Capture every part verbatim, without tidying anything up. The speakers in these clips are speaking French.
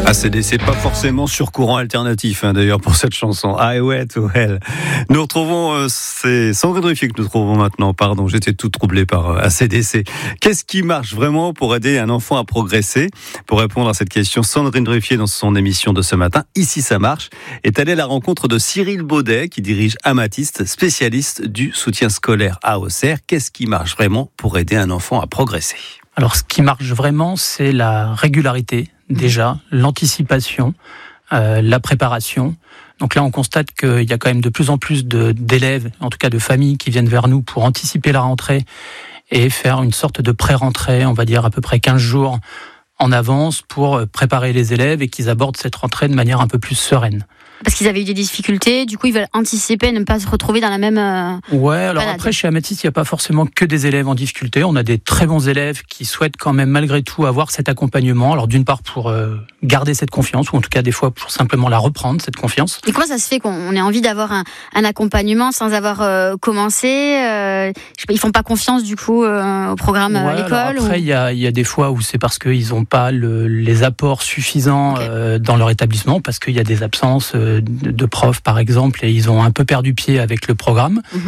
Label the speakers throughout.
Speaker 1: A C D C, pas forcément sur courant alternatif hein, d'ailleurs pour cette chanson. I wait to hell. Nous retrouvons, euh, c'est Sandrine Ruffier que nous retrouvons maintenant. Pardon, j'étais tout troublé par euh, A C D C. Qu'est-ce qui marche vraiment pour aider un enfant à progresser? Pour répondre à cette question, Sandrine Ruffier, dans son émission de ce matin, Ici ça marche, est allée à la rencontre de Cyril Baudet, qui dirige Amatiste, spécialiste du soutien scolaire à Auxerre. Qu'est-ce qui marche vraiment pour aider un enfant à progresser?
Speaker 2: Alors, ce qui marche vraiment, c'est la régularité, déjà, l'anticipation, euh, la préparation. Donc là, on constate qu'il y a quand même de plus en plus de, d'élèves, en tout cas de familles, qui viennent vers nous pour anticiper la rentrée et faire une sorte de pré-rentrée, on va dire à peu près quinze jours en avance pour préparer les élèves et qu'ils abordent cette rentrée de manière un peu plus sereine.
Speaker 3: Parce qu'ils avaient eu des difficultés, du coup ils veulent anticiper, ne pas se retrouver dans la même... Euh...
Speaker 2: Ouais, alors
Speaker 3: balade.
Speaker 2: Après chez Amatiste, il n'y a pas forcément que des élèves en difficulté, on a des très bons élèves qui souhaitent quand même malgré tout avoir cet accompagnement, alors d'une part pour euh, garder cette confiance, ou en tout cas des fois pour simplement la reprendre, cette confiance.
Speaker 3: Et comment ça se fait qu'on ait envie d'avoir un, un accompagnement sans avoir euh, commencé euh, je sais pas, ils font pas confiance du coup euh, au programme
Speaker 2: ouais,
Speaker 3: à l'école
Speaker 2: Après, il
Speaker 3: ou...
Speaker 2: y, a, y a des fois où c'est parce qu'ils n'ont pas le, les apports suffisants okay. euh, dans leur établissement, parce qu'il y a des absences euh, de, de profs par exemple, et ils ont un peu perdu pied avec le programme. Mmh.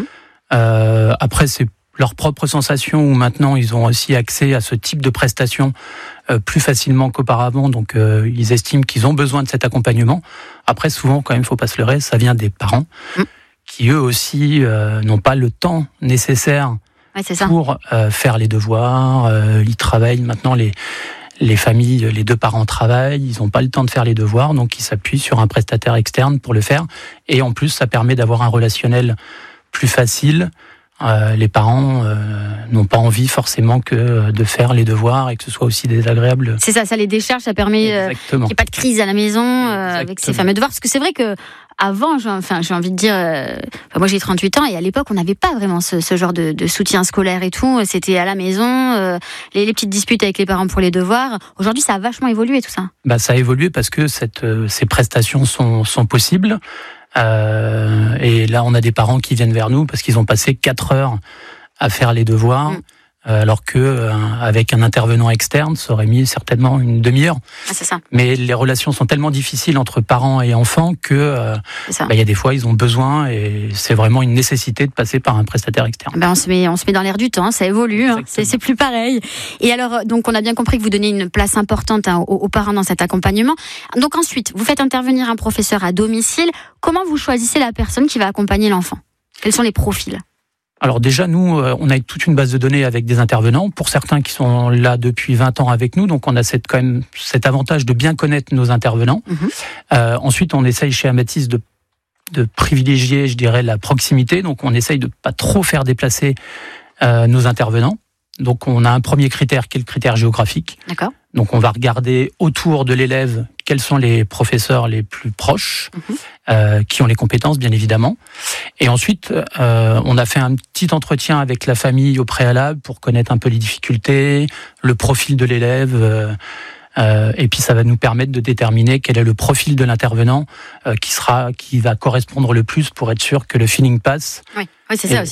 Speaker 2: Euh, après, c'est leur propre sensation où maintenant ils ont aussi accès à ce type de prestations euh, plus facilement qu'auparavant, donc euh, ils estiment qu'ils ont besoin de cet accompagnement. Après, souvent, quand même, il ne faut pas se leurrer, ça vient des parents mmh. qui eux aussi euh, n'ont pas le temps nécessaire
Speaker 3: ouais, c'est ça.
Speaker 2: pour euh, faire les devoirs. Euh, ils travaillent maintenant les Les familles, les deux parents travaillent, ils n'ont pas le temps de faire les devoirs, donc ils s'appuient sur un prestataire externe pour le faire. Et en plus, ça permet d'avoir un relationnel plus facile. Euh, les parents euh, n'ont pas envie forcément que de faire les devoirs et que ce soit aussi désagréable.
Speaker 3: C'est ça, ça les décharge, ça permet euh, qu'il n'y ait pas de crise à la maison euh, avec ces fameux devoirs. Parce que c'est vrai que avant, j'ai, enfin, j'ai envie de dire, euh, enfin, moi j'ai trente-huit ans et à l'époque on n'avait pas vraiment ce, ce genre de, de soutien scolaire et tout. C'était à la maison, euh, les, les petites disputes avec les parents pour les devoirs. Aujourd'hui, ça a vachement évolué tout ça.
Speaker 2: Bah, ça a évolué parce que cette, euh, ces prestations sont, sont possibles. Euh, et là, on a des parents qui viennent vers nous parce qu'ils ont passé quatre heures à faire les devoirs, mmh. euh, alors que euh, avec un intervenant externe, ça aurait mis certainement une demi-heure.
Speaker 3: Ah, c'est ça.
Speaker 2: Mais les relations sont tellement difficiles entre parents et enfants que euh, bah, y a des fois ils ont besoin et c'est vraiment une nécessité de passer par un prestataire externe.
Speaker 3: Ben on se met, on se met dans l'air du temps, ça évolue, hein, c'est, c'est plus pareil. Et alors, donc on a bien compris que vous donnez une place importante hein, aux, aux parents dans cet accompagnement. Donc ensuite, vous faites intervenir un professeur à domicile. Comment vous choisissez la personne qui va accompagner l'enfant? Quels sont les profils? Alors déjà, nous, on a toute une base de données avec des intervenants, pour certains qui sont là depuis vingt ans avec nous, donc on a cette, quand même cet avantage de bien connaître nos intervenants. Mmh. Euh, ensuite, on essaye chez Amatiste de, de privilégier, je dirais, la proximité, donc on essaye de pas trop faire déplacer euh, nos intervenants. Donc on a un premier critère qui est le critère géographique. D'accord.
Speaker 2: Donc on va regarder autour de l'élève quels sont les professeurs les plus proches, mmh. euh, qui ont les compétences bien évidemment. Et ensuite, euh, on a fait un petit entretien avec la famille au préalable pour connaître un peu les difficultés, le profil de l'élève. Euh, euh, et puis ça va nous permettre de déterminer quel est le profil de l'intervenant euh, qui sera, qui va correspondre le plus pour être sûr que le feeling passe.
Speaker 3: Oui, oui c'est ça aussi.